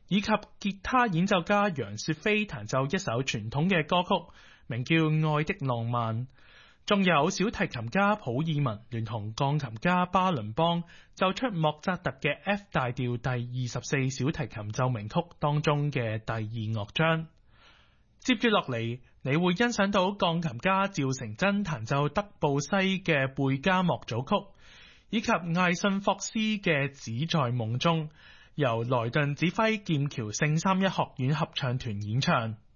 以及吉他演奏家楊雪飛彈奏一首傳統嘅歌曲，名叫《愛的浪漫》。仲有小提琴家普爾文聯同鋼琴家巴倫邦奏出莫扎特嘅 F 大調第24小提琴奏鳴曲當中嘅第2樂章。接住落嚟，你會欣賞到鋼琴家趙成真彈奏德布西嘅貝加莫組曲，以及艾信霍斯嘅《只在夢中》，由萊頓指揮劍橋聖三一學院合唱團演唱。